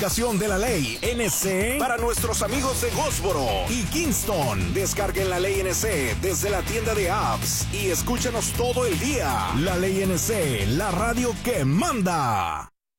aplicación de La Ley NC para nuestros amigos de Goldsboro y Kingston. Descarguen La Ley NC desde la tienda de apps y escúchanos todo el día. La Ley NC, la radio que manda.